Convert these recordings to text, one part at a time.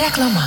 Reklama.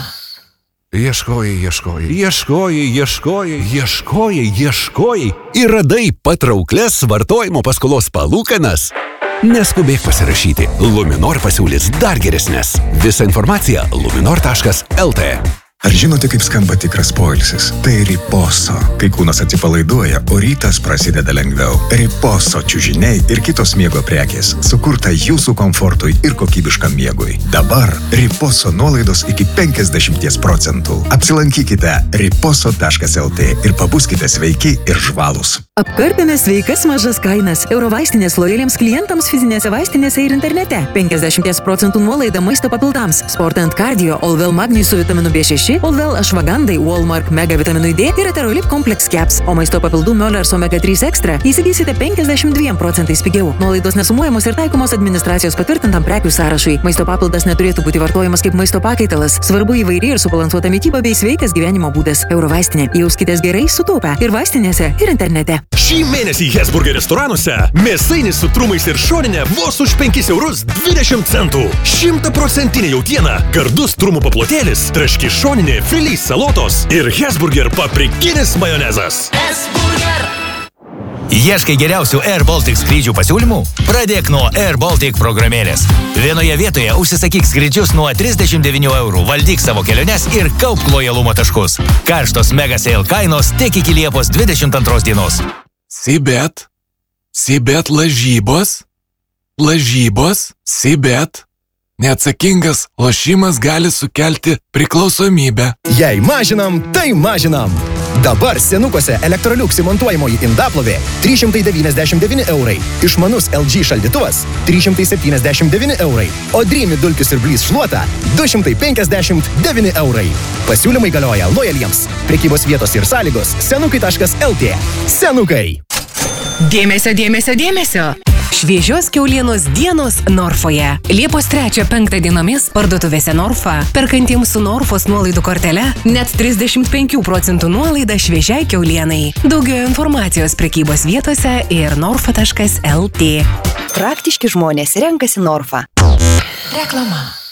Ieškojai ir radai patrauklias vartojimo paskolos palūkanas? Neskubėk pasirašyti. Luminor pasiūlys dar geresnės. Visa informacija luminor.lt. Ar žinote, kaip skamba tikras poilsis? Tai Riposo. Kai kūnas atsipalaiduoja, o rytas prasideda lengviau. Riposo čiužiniai ir kitos miego prekės. Sukurta jūsų komfortui ir kokybiškam miegui. Dabar Riposo nuolaidos iki 50%. Apsilankykite riposo.lt ir pabuskite sveiki ir žvalūs. Apkarpėme sveikas mažas kainas. Eurovaistinės lojaliems klientams fizinėse vaistinėse ir internete. 50% nuolaida maisto papildams. Sport & Cardio, Allwell Magnį su vitaminu B6, Allwell Ashwagandai, Walmark Mega vitaminui D ir Eterolip Complex Caps. O maisto papildų Möllers Omega 3 Extra įsigysite 52% pigiau. Nuolaidos nesumuojamos ir taikomos administracijos patvirtintam prekių sąrašui. Maisto papildas neturėtų būti vartojamas kaip maisto pakaitalas. Svarbu įvairi ir subalansuota mityba bei sveikas gyvenimo būdas. Eurovaistinė. Jauskitės gerai sutaupę ir vaistinėse ir internete. Šį mėnesį Hesburger restoranuose mėsainis su trumais ir šoninė vos už 5,20 €. 100% jautiena, gardus trumų paplotėlis, traški šoninė, filys salotos ir Hesburger paprikinis majonezas. Hesburger. Ieškai geriausių Air Baltic skrydžių pasiūlymų? Pradėk nuo Air Baltic programėlės. Vienoje vietoje užsisakyk skrydžius nuo 39 €, valdyk savo keliones ir kaupk lojalumo taškus. Karštos mega sale kainos tik iki Liepos 22 dienos. Sibet lažybos, Sibet. Neatsakingas lošimas gali sukelti priklausomybę. Jei mažinam, tai mažinam. Dabar Senukuose Electrolux įmontuojamoji indaplovė 399 €. Išmanus LG šaldytuvas 379 €. O Dreamy dulkių siurblys šluota 259 €. Pasiūlymai galioja lojaliems. Prekybos vietos ir sąlygos senukai.lt. Senukai. Dėmesio! Šviežios kiaulienos dienos Norfoje. Liepos 3-5 dienomis parduotuvėse Norfa, perkantiems su Norfos nuolaidų kortele, net 35% nuolaida šviežiai kiaulienai. Daugiau informacijos prekybos vietose ir norfa.lt. Praktiški žmonės renkasi Norfa. Reklama.